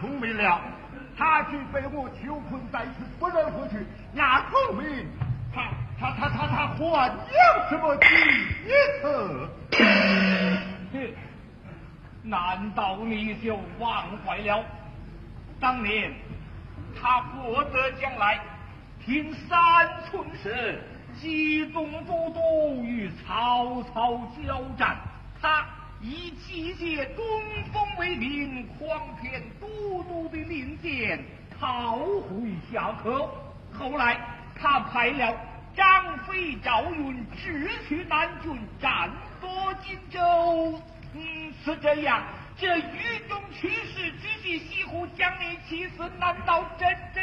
聪明了，他却被我囚困在此，不能回去。那说明他患有什么疾病？ 难道你就忘怀了当年他获得将来听三寸时集中都督与曹操交战，他以集结东风为名，诓骗都督的令箭，逃回下课。后来他派了张飞、赵云直取南郡，战夺荆州。是这样，这狱中去世之际，西湖将你气死，难道真